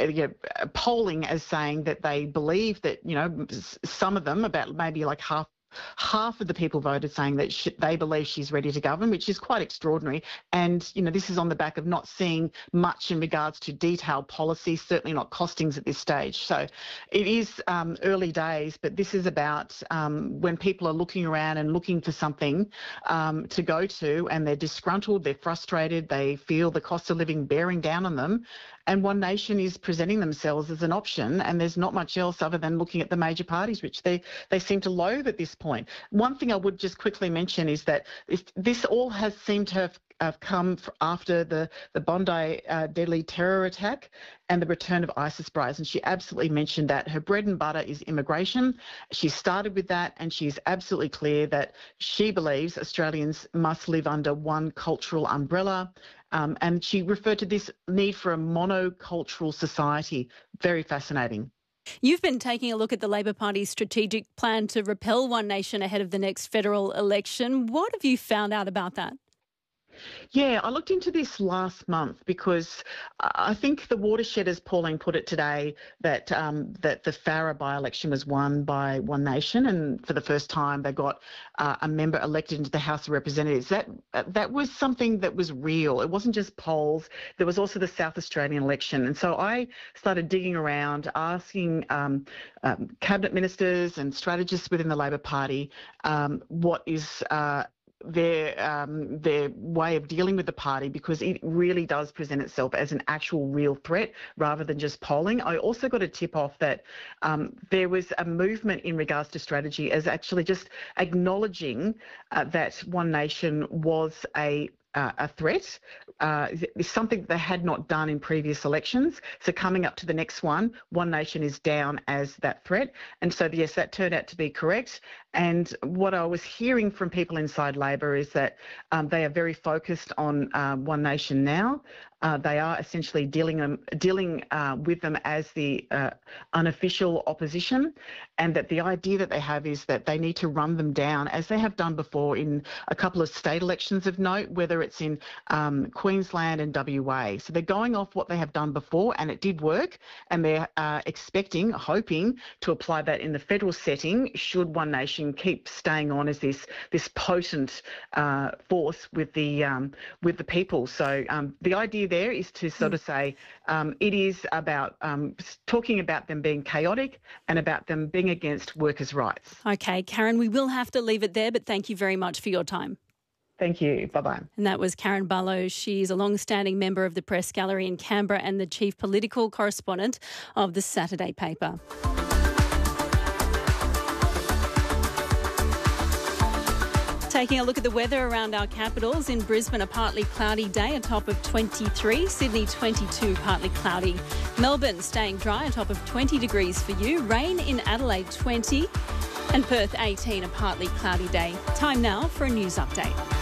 polling as saying that they believe that, some of them, about maybe like half of the people voted saying that they believe she's ready to govern, which is quite extraordinary. And, this is on the back of not seeing much in regards to detailed policy, certainly not costings at this stage. So it is early days, but this is about when people are looking around and looking for something to go to, and they're disgruntled, they're frustrated, they feel the cost of living bearing down on them. And One Nation is presenting themselves as an option, and there's not much else other than looking at the major parties, which they seem to loathe at this point. One thing I would just quickly mention is that this all has seemed to have come after the Bondi deadly terror attack and the return of ISIS brides. And she absolutely mentioned that her bread and butter is immigration. She started with that, and she's absolutely clear that she believes Australians must live under one cultural umbrella. And she referred to this need for a monocultural society. Very fascinating. You've been taking a look at the Labor Party's strategic plan to repeal One Nation ahead of the next federal election. What have you found out about that? Yeah, I looked into this last month because I think the watershed, as Pauline put it today, that the Farrer by-election was won by One Nation, and for the first time they got a member elected into the House of Representatives. That was something that was real. It wasn't just polls. There was also the South Australian election. And so I started digging around, asking cabinet ministers and strategists within the Labor Party what is their way of dealing with the party, because it really does present itself as an actual real threat rather than just polling. I also got a tip off that there was a movement in regards to strategy as actually just acknowledging that One Nation was a threat. It's something that they had not done in previous elections. So coming up to the next one, One Nation is down as that threat. And so, yes, that turned out to be correct. And what I was hearing from people inside Labor is that they are very focused on One Nation now. They are essentially dealing with them as the unofficial opposition, and that the idea that they have is that they need to run them down, as they have done before in a couple of state elections of note, whether it's in Queensland and WA. So they're going off what they have done before, and it did work, and they're hoping to apply that in the federal setting should One Nation keep staying on as this potent force with the people. So the idea there is to sort of say it is about talking about them being chaotic and about them being against workers' rights. Okay, Karen, we will have to leave it there, but thank you very much for your time. Thank you. Bye-bye. And that was Karen Barlow. She's a long-standing member of the Press Gallery in Canberra and the chief political correspondent of the Saturday paper. Taking a look at the weather around our capitals. In Brisbane, a partly cloudy day, a top of 23. Sydney, 22, partly cloudy. Melbourne, staying dry, a top of 20 degrees for you. Rain in Adelaide, 20. And Perth, 18, a partly cloudy day. Time now for a news update.